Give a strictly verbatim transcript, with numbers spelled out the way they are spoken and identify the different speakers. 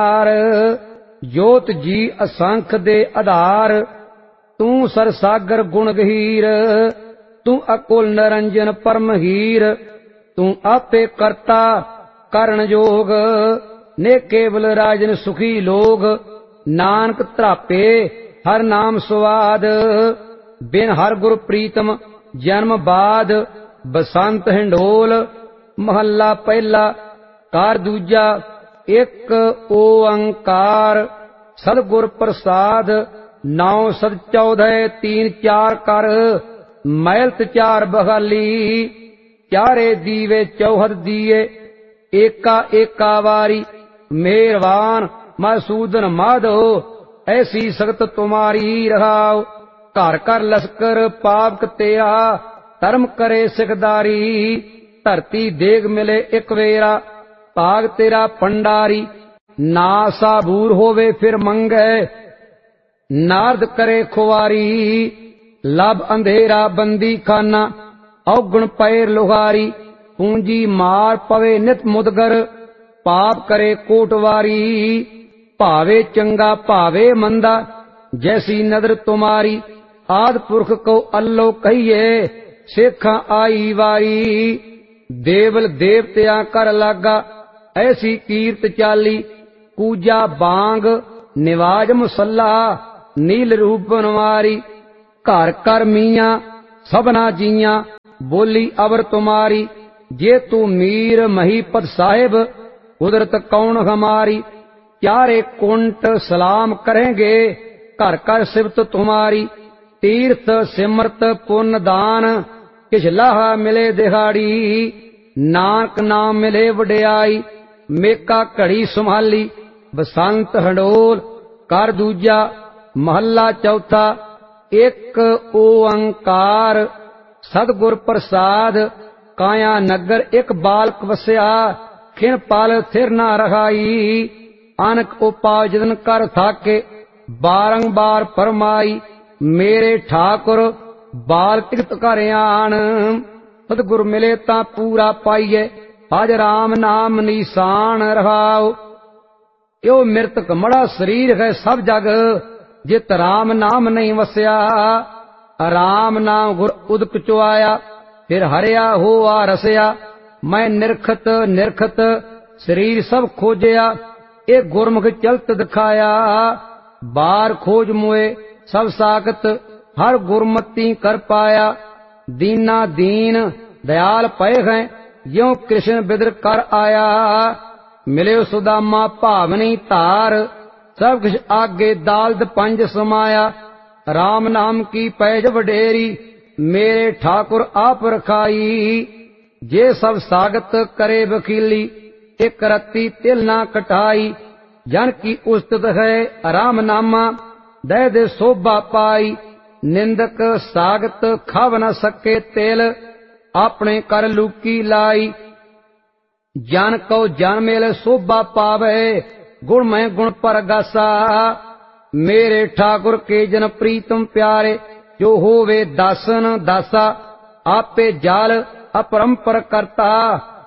Speaker 1: ਪਿਆਰ। ਜੋਤ ਜੀ ਅਸੰਖ ਦੇ ਆਧਾਰ, ਤੂੰ ਸਰਸਾਗਰ ਗੁਣ ਗਹੀਰ। ਤੂੰ ਅਕੁਲ ਨਿਰੰਜਨ ਪਰਮਹੀਰ, ਤੂੰ ਆਪੇ ਕਰਤਾ ਕਰਨ ਜੋਗ। ਨੇ ਕੇਵਲ ਰਾਜਨ ਸੁਖੀ ਲੋਗ, ਨਾਨਕ ਧਰਾਪੇ ਹਰ ਨਾਮ ਸਵਾਦ। ਬਿਨ ਹਰ ਗੁਰ ਪ੍ਰੀਤਮ ਜਨਮ ਬਾਦ, ਬਸੰਤ ਹਿੰਡੋਲ ਮਹੱਲਾ ਪਹਿਲਾ। ਕਾਰ ਦੂਜਾ ਇੱਕ ਓੰਕਾਰ, ਸਤਿਗੁਰ ਪ੍ਰਸਾਦ। ਨੌ ਸਦ ਚੌਦੈ ਤੀਨ ਚਾਰ ਕਰ, ਮਹਿਲਤ ਚਾਰ ਬਹਾਲੀ। ਚਾਰੇ ਦੀਵੇ ਚੌਹਦ ਦੀਏ, ਏਕਾ ਏਕਾ ਵਾਰੀ। ਮਿਹਰਬਾਨ ਮਸੂਦਨ ਮਾਧੋ, ਐਸੀ ਸਖਤ ਤੁਮਾਰੀ ਰਹਾਉ। ਘਰ ਘਰ ਲਸਕਰ ਪਾਵਕ ਤੇਰਾ, ਧਰਮ ਕਰੇ ਸਿਖਦਾਰੀ। ਧਰਤੀ ਦੇਗ ਮਿਲੇ ਇੱਕ ਵੇਰਾ, ਭਾਗ ਤੇਰਾ ਭੰਡਾਰੀ। ਨਾ ਸਾਬੂਰ ਹੋਵੇ ਫਿਰ ਮੰਗੈ, ਨਾਰਦ ਕਰੇ ਖੁਆਰੀ। ਲਬ ਅੰਧੇਰਾ ਬੰਦੀ ਖਾਨਾ, ਔਗਣ ਪੈਰ ਲੁਹਾਰੀ। ਪੂੰਜੀ ਮਾਰ ਪਵੇ ਨਿਤ ਮੁਦਗਰ, ਪਾਪ ਕਰੇ ਕੋਟਵਾਰੀ। ਭਾਵੇ ਚੰਗਾ ਭਾਵੇ ਮੰਦਾ, ਜੈਸੀ ਨਦਰ ਤੁਮਾਰੀ। ਆਦ ਪੁਰਖ ਕੋ ਅੱਲੋ ਕਹੀਏ, ਸੇਖਾਂ ਆਈ ਵਾਰੀ। ਦੇਵਲ ਦੇਵਤਿਆਂ ਕਰ ਲਾਗਾ, ਐਸੀ ਕੀਰਤ ਚਾਲੀ। ਕੂਜਾ ਬਾਂਗ ਨਿਵਾਜ ਮੁਸੱਲਾ, ਨੀਲ ਰੂਪ ਬਨਵਾਰੀ। ਘਰ ਕਰ ਮੀਆਂ ਸਭਨਾ ਜੀਆਂ, ਬੋਲੀ ਅਵਰ ਤੁਮਾਰੀ। ਜੇ ਤੂੰ ਮੀਰ ਮਹੀਪਤ ਸਾਹਿਬ, ਕੁਦਰਤ ਕੌਣ ਹਮਾਰੀ। ਚਾਰੇ ਕੁੰਟ ਸਲਾਮ ਕरेंगे, ਘਰ ਘਰ ਸਿਫਤ ਤੁਮਾਰੀ। ਤੀਰਥ ਸਿਮਰਤ ਪੁੰਨ ਦਾਨ, ਕਿਛ ਲਾਹਾ ਮਿਲੇ ਦਿਹਾੜੀ। ਨਾਨਕ ਨਾਮ ਮਿਲੇ ਵਡਿਆਈ, ਮੇਕਾ ਘੜੀ ਸੰਭਾਲੀ। ਬਸੰਤ ਹੰਡੋਲ ਕਰ ਦੂਜਾ ਮਹੱਲਾ ਚੌਥਾ। ਇੱਕ ਓੰਕਾਰ, ਸਤਿਗੁਰ ਪ੍ਰਸਾਦ। ਕਾਇਆ ਨਗਰ ਇੱਕ ਬਾਲਕ ਵਸਿਆ, ਖਿਨ ਪਲ ਥਿਰ ਨਾ ਰਹਾਈ। ਅਨਕ ਉਪਾਜਨ ਕਰ ਥਾਕੇ, ਬਾਰੰਬਾਰ ਫਰਮਾਈ। ਮੇਰੇ ਠਾਕੁਰ ਬਾਲ ਤਿਕਤ ਘਰ ਆਣ, ਸਤਿਗੁਰ ਮਿਲੇ ਤਾਂ ਪੂਰਾ ਪਾਈਏ। ਭਜ ਰਾਮ ਨਾਮ ਨੀਸਾਨ ਰਹਾਉ। ਇਹੋ ਮਿਰਤਕ ਮੜਾ ਸਰੀਰ ਹੈ ਸਭ ਜਗ, ਜਿਤ ਰਾਮ ਨਾਮ ਨਹੀਂ ਵਸਿਆ। ਰਾਮ ਨਾਮ ਗੁਰ ਉਦਕ ਚੁਆਇਆ, ਫਿਰ ਹਰਿਆ ਹੋਆ ਰਸਿਆ। ਮੈਂ ਨਿਰਖਤ ਨਿਰਖਤ ਸਰੀਰ ਸਭ ਖੋਜਿਆ, ਇਹ ਗੁਰਮੁਖ ਚਲਤ ਦਿਖਾਇਆ। ਬਾਰ ਖੋਜ ਮੁਏ ਸਭ ਸਾਖਤ, ਹਰ ਗੁਰਮਤੀ ਕਰ ਪਾਇਆ। ਦੀਨਾ ਦੀਨ ਦਇਆਲ ਪਏ ਹੈ, ਜਿਉ ਕ੍ਰਿਸ਼ਨ ਬਿਦਰ ਕਰ ਆਇਆ। ਮਿਲਿਓ ਸੁਦਾਮਾ ਭਾਵਨੀ ਧਾਰ, ਸਭ ਕੁਛ ਆਗੇ ਦਾਲਦ ਪੰਜ ਸਮਾਇਆ। ਰਾਮ ਨਾਮ ਕੀ ਪੈਜ ਵਡੇਰੀ, ਮੇਰੇ ਠਾਕੁਰ ਆਪ ਰਖਾਈ। ਜੇ ਸਭ ਸਾਗਤ ਕਰੇ ਵਕੀਲੀ, ਇੱਕ ਰਤੀ ਤਿਲ ਨਾ ਕਟਾਈ। ਜਨ ਕੀ ਉਸਤਤ ਹੈ ਰਾਮ ਨਾਮਾ, ਦਹਿ ਦੇ ਸੋਭਾ ਪਾਈ। ਨਿੰਦਕ ਸਾਗਤ ਖਵ ਨ ਸਕੇ ਤਿਲ, ਆਪਣੇ ਕਰ ਲੂਕੀ ਲਾਈ। ਜਨ ਕਉ ਜਨ ਮੇਲ ਸੋਭਾ ਪਾਵੇ, ਗੁਣ ਮੈਂ ਗੁਣ ਪਰਗਾਸਾ। ਮੇਰੇ ਠਾਕੁਰ ਕੇ ਜਨ ਪ੍ਰੀਤਮ ਪਿਆਰੇ, ਜੋ ਹੋਵੇ ਦਾਸਨ ਦਾਸਾ। ਆਪੇ ਜਾਲ ਅਪਰੰਪਰ ਕਰਤਾ,